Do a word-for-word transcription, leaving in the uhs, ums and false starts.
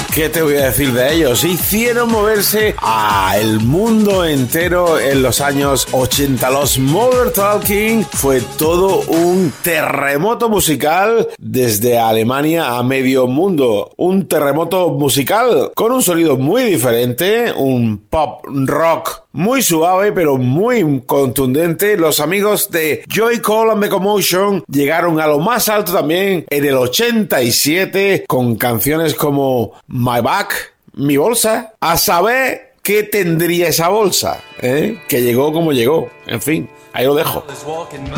¿Qué te voy a decir de ellos? Hicieron moverse a el mundo entero en los años ochenta. Los Modern Talking fue todo un terremoto musical desde Alemania a medio mundo. Un terremoto musical con un sonido muy diferente, un pop rock muy suave pero muy contundente. Los amigos de Joy Cole and the Commotion llegaron a lo más alto también en el ochenta y siete con canciones como My Bag, Mi Bolsa. A saber qué tendría esa bolsa, ¿eh? Que llegó como llegó. En fin, ahí lo dejo.